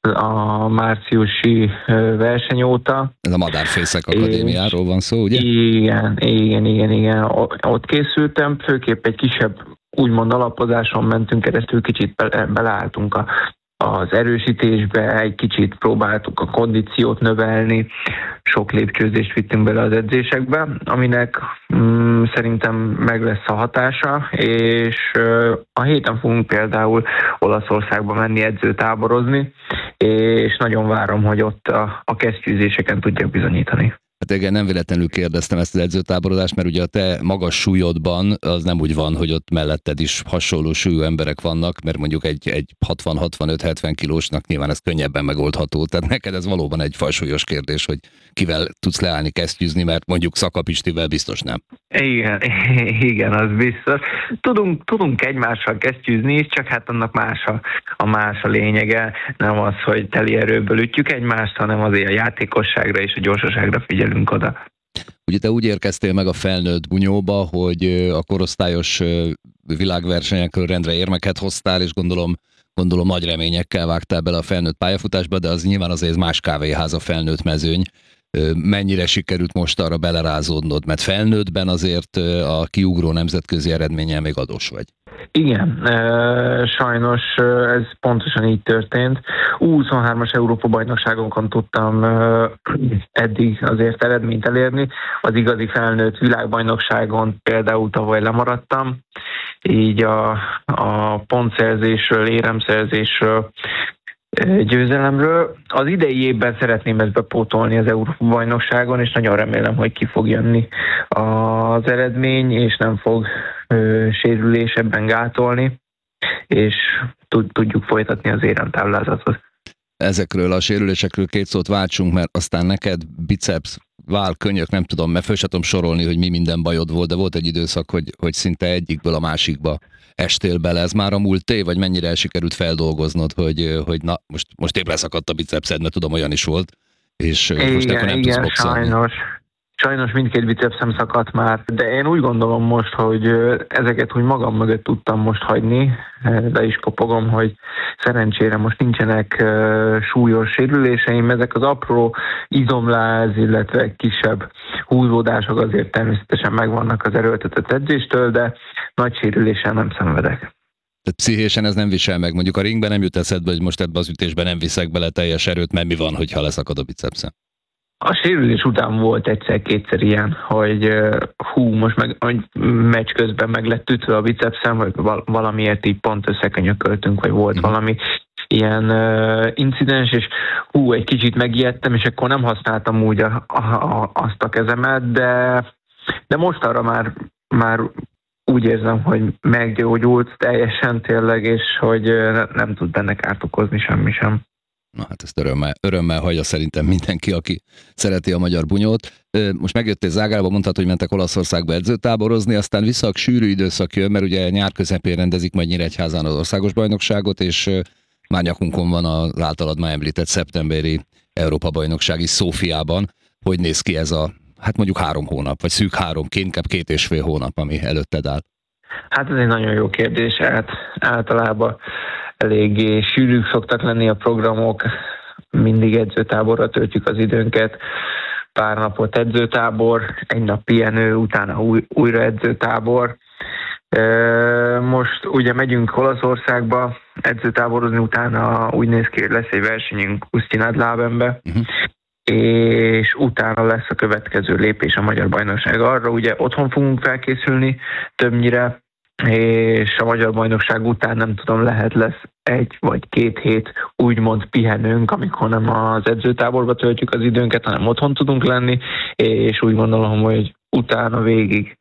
a márciusi verseny óta. Ez a Madárfészek Akadémiáról van szó, ugye? Igen. Ott készültem, főképp egy kisebb, úgymond alapozáson mentünk keresztül, kicsit beleálltunk az erősítésbe, egy kicsit próbáltuk a kondíciót növelni, sok lépcsőzést vittünk bele az edzésekbe, aminek szerintem meg lesz a hatása, és a héten fogunk például Olaszországba menni edzőtáborozni, és nagyon várom, hogy ott a kesztyűzéseken tudjak bizonyítani. Hát igen, nem véletlenül kérdeztem ezt az edzőtáborozást, mert ugye a te magas súlyodban az nem úgy van, hogy ott melletted is hasonló súlyú emberek vannak, mert mondjuk egy 60-65-70 kilósnak nyilván ez könnyebben megoldható. Tehát neked ez valóban egy fajsúlyos kérdés, hogy kivel tudsz leállni kesztyűzni, mert mondjuk Szakapistivel biztos nem. Igen, az biztos. Tudunk egymással kesztyűzni is, csak hát annak más a lényege. Nem az, hogy teli erőből ütjük egymást, hanem azért a játékosságra és a gyorsaságra figyelünk oda. Ugye te úgy érkeztél meg a felnőtt bunyóba, hogy a korosztályos világversenyekről rendre érmeket hoztál, és gondolom nagy reményekkel vágtál bele a felnőtt pályafutásba, de az nyilván azért más kávéház a felnőtt mezőny. Mennyire sikerült most arra belerázódnod? Mert felnőttben azért a kiugró nemzetközi eredménnyel még adós vagy. Igen, sajnos ez pontosan így történt. 23-as Európa-bajnokságonkon tudtam eddig azért eredményt elérni. Az igazi felnőtt világbajnokságon például tavaly lemaradtam. Így a pontszerzésről, éremszerzésről, győzelemről. Az idei évben szeretném ezt bepótolni az Európa-bajnokságon, és nagyon remélem, hogy ki fog jönni az eredmény, és nem fog sérülés ebben gátolni, és tudjuk folytatni az éremtáblázatot. Ezekről a sérülésekről két szót váltsunk, mert aztán neked biceps, váll, könyök, nem tudom, mert föl sem tudom sorolni, hogy mi minden bajod volt, de volt egy időszak, hogy szinte egyikből a másikba estél bele. Ez már a múlt év, vagy mennyire sikerült feldolgoznod, hogy na, most épp leszakadt a bicepszed, mert tudom, olyan is volt, és most akkor nem tudsz boxolni. Sajnos mindkét bicepszem szakadt már, de én úgy gondolom most, hogy ezeket úgy magam mögött tudtam most hagyni, de is kopogom, hogy szerencsére most nincsenek súlyos sérüléseim, ezek az apró izomláz, illetve kisebb húzódások azért természetesen megvannak az erőltetett edzéstől, de nagy sérüléssel nem szenvedek. Tehát pszichésen ez nem visel meg, mondjuk a ringben nem jut eszedbe, hogy most ebbe az ütésben nem viszek bele teljes erőt, mert mi van, hogyha leszakad a bicepszem? A sérülés után volt egyszer-kétszer ilyen, hogy most hogy meccs közben meg lett ütve a bicepszem, vagy valamiért így pont összekönyököltünk, vagy volt valami ilyen incidens, és egy kicsit megijedtem, és akkor nem használtam úgy azt a kezemet, de most arra már úgy érzem, hogy meggyógyult teljesen tényleg, és hogy nem tud benne kárt okozni semmi sem. Na hát ezt örömmel hallja szerintem mindenki, aki szereti a magyar bunyót. Most megjöttél Zágrába, mondtad, hogy mentek Olaszországba edzőtáborozni, aztán vissza a sűrű időszak jön, mert ugye nyár közepén rendezik majd Nyíregyházán az országos bajnokságot, és már nyakunkon van az általad már említett szeptemberi Európa-bajnokság is Szófiában. Hogy néz ki ez hát mondjuk 3 hónap, vagy szűk 3, inkább 2,5 hónap, ami előtted áll? Hát ez egy nagyon jó kérdés, általában eléggé sűrűk szoktak lenni a programok, mindig edzőtáborra töltjük az időnket, pár napot edzőtábor, egy nap pihenő, utána újra edzőtábor. Most ugye megyünk Olaszországba edzőtáborozni, utána úgy néz ki, hogy lesz egy versenyünk Úsztyi-Nadlábenbe, és utána lesz a következő lépés a Magyar Bajnokság arra. Ugye otthon fogunk felkészülni többnyire, és a Magyar Bajnokság után nem tudom, lesz 1 vagy 2 hét úgymond pihenünk, amikor nem az edzőtáborba töltjük az időnket, hanem otthon tudunk lenni, és úgy gondolom, hogy utána végig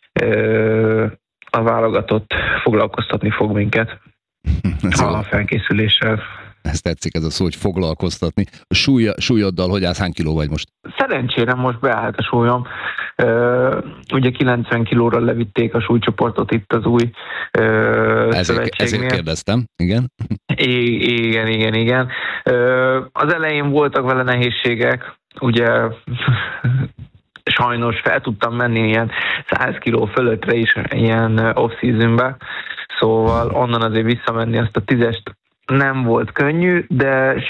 a válogatott foglalkoztatni fog minket a felkészüléssel. Ez tetszik, ez a szó, hogy foglalkoztatni. A súlyoddal hogy állsz, hány kiló vagy most? Szerencsére most beállt a súlyom. Ugye 90 kilóra levitték a súlycsoportot itt az új szövetségnél. Ezért kérdeztem, igen. Igen. Az elején voltak vele nehézségek, ugye sajnos fel tudtam menni ilyen 100 kiló fölöttre is ilyen off-seasonbe, szóval onnan azért visszamenni azt a 10-est nem volt könnyű, de